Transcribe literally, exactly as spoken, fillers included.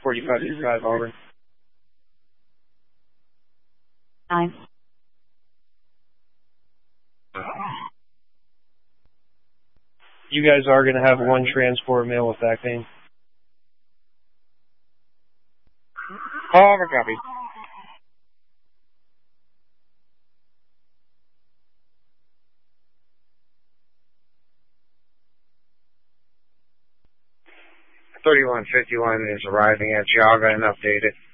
forty-five fifty-five Auburn. Nine. You guys are going to have one transport male with back pain. Over, copy. thirty-one fifty-one is arriving at Geauga and updated.